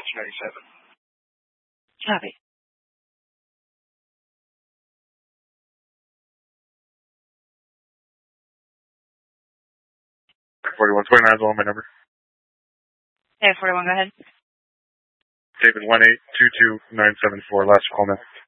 1997. Copy. 4129 is all my number. Okay, 41, go ahead. David 1822974, last call now.